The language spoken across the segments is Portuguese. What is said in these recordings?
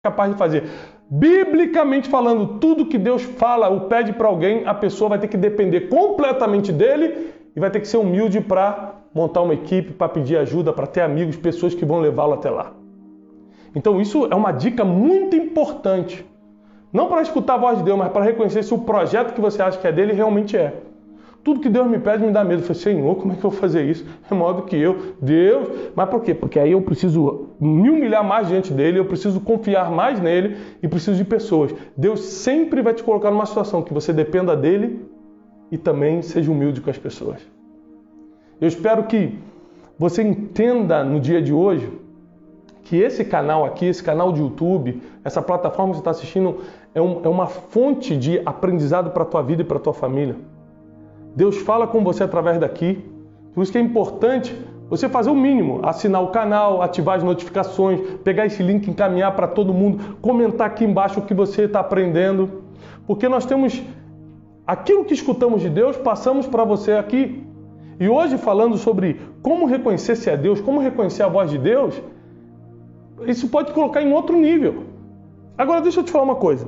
capaz de fazer. Biblicamente falando, tudo que Deus fala ou pede para alguém, a pessoa vai ter que depender completamente dele e vai ter que ser humilde para montar uma equipe, para pedir ajuda, para ter amigos, pessoas que vão levá-lo até lá. Então isso é uma dica muito importante. Não para escutar a voz de Deus, mas para reconhecer se o projeto que você acha que é dele realmente é. Tudo que Deus me pede me dá medo. Eu falei, Senhor, como é que eu vou fazer isso? É maior do que eu. Deus, mas por quê? Porque aí eu preciso me humilhar mais diante dele, eu preciso confiar mais nele e preciso de pessoas. Deus sempre vai te colocar numa situação que você dependa dele e também seja humilde com as pessoas. Eu espero que você entenda no dia de hoje que esse canal aqui, esse canal de YouTube, essa plataforma que você está assistindo é uma fonte de aprendizado para a tua vida e para a tua família. Deus fala com você através daqui, por isso que é importante você fazer o mínimo, assinar o canal, ativar as notificações, pegar esse link, encaminhar para todo mundo, comentar aqui embaixo o que você está aprendendo, porque nós temos aquilo que escutamos de Deus, passamos para você aqui. E hoje falando sobre como reconhecer se é Deus, como reconhecer a voz de Deus, isso pode colocar em outro nível. Agora deixa eu te falar uma coisa.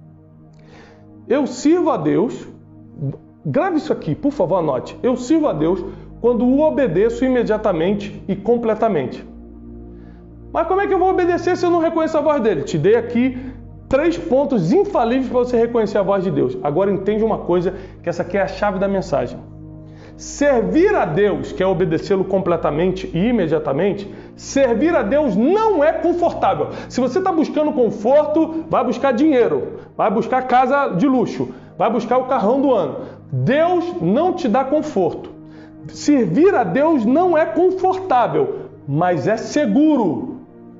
Eu sirvo a Deus, grave isso aqui, por favor, anote. Eu sirvo a Deus quando o obedeço imediatamente e completamente. Mas como é que eu vou obedecer se eu não reconheço a voz dele? Te dei aqui 3 pontos infalíveis para você reconhecer a voz de Deus. Agora entende uma coisa, que essa aqui é a chave da mensagem. Servir a Deus, que é obedecê-lo completamente e imediatamente, servir a Deus não é confortável. Se você está buscando conforto, vai buscar dinheiro, vai buscar casa de luxo, vai buscar o carrão do ano. Deus não te dá conforto. Servir a Deus não é confortável, mas é seguro.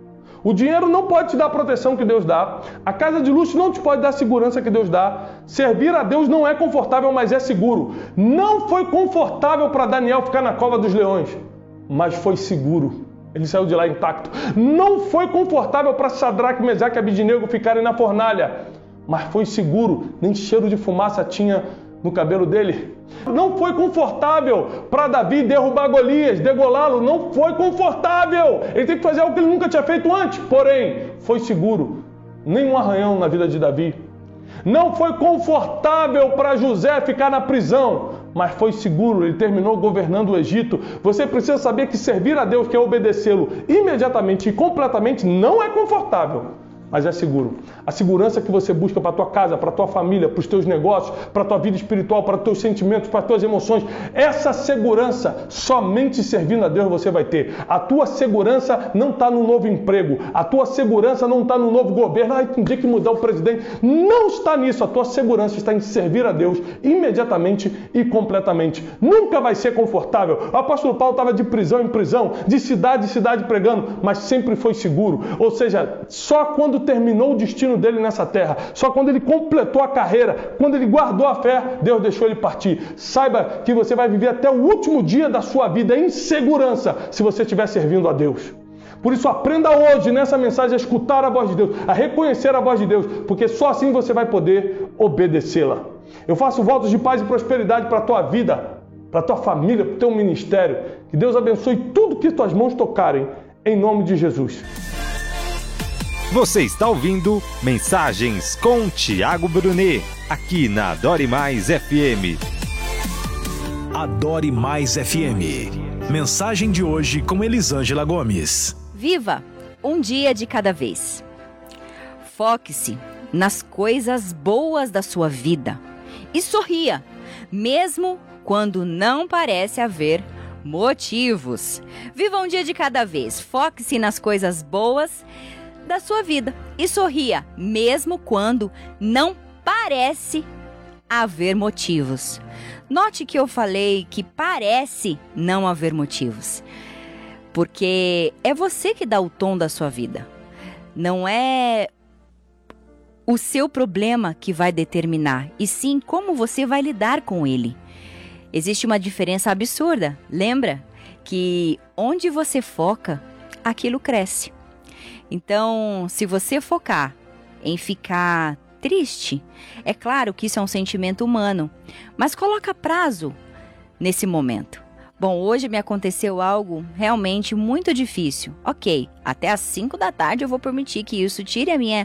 O dinheiro não pode te dar a proteção que Deus dá. A casa de luxo não te pode dar a segurança que Deus dá. Servir a Deus não é confortável, mas é seguro. Não foi confortável para Daniel ficar na cova dos leões, mas foi seguro. Ele saiu de lá intacto. Não foi confortável para Sadraque, Mesaque e Abidnego ficarem na fornalha, mas foi seguro. Nem cheiro de fumaça tinha no cabelo dele. Não foi confortável para Davi derrubar Golias, degolá-lo. Não foi confortável. Ele teve que fazer algo que ele nunca tinha feito antes. Porém, foi seguro. Nenhum arranhão na vida de Davi. Não foi confortável para José ficar na prisão, mas foi seguro. Ele terminou governando o Egito. Você precisa saber que servir a Deus, que é obedecê-lo imediatamente e completamente, não é confortável, mas é seguro. A segurança que você busca para a tua casa, para a tua família, para os teus negócios, para a tua vida espiritual, para os teus sentimentos, para as tuas emoções, essa segurança somente servindo a Deus você vai ter. A tua segurança não está no novo emprego, a tua segurança não está no novo governo, tem dia que mudar o presidente, não está nisso. A tua segurança está em servir a Deus imediatamente e completamente. Nunca vai ser confortável. O apóstolo Paulo estava de prisão em prisão, de cidade em cidade pregando, mas sempre foi seguro. Ou seja, só quando terminou o destino dele nessa terra, só quando ele completou a carreira, quando ele guardou a fé, Deus deixou ele partir. Saiba que você vai viver até o último dia da sua vida em segurança se você estiver servindo a Deus. Por isso aprenda hoje nessa mensagem a escutar a voz de Deus, a reconhecer a voz de Deus, porque só assim você vai poder obedecê-la. Eu faço votos de paz e prosperidade para a tua vida, para a tua família, para o teu ministério. Que Deus abençoe tudo que tuas mãos tocarem, em nome de Jesus. Você está ouvindo Mensagens com Tiago Brunet, aqui na Adore Mais FM. Adore Mais FM. Mensagem de hoje com Elisângela Gomes. Viva um dia de cada vez. Foque-se nas coisas boas da sua vida e sorria, mesmo quando não parece haver motivos. Viva um dia de cada vez. Foque-se nas coisas boas da sua vida e sorria, mesmo quando não parece haver motivos. Note que eu falei que parece não haver motivos, porque é você que dá o tom da sua vida. Não é o seu problema que vai determinar, e sim como você vai lidar com ele. Existe uma diferença absurda. Lembra que onde você foca, aquilo cresce. Então, se você focar em ficar triste, é claro que isso é um sentimento humano, mas coloca prazo nesse momento. Bom, hoje me aconteceu algo realmente muito difícil. Ok, até às 5 da tarde eu vou permitir que isso tire a minha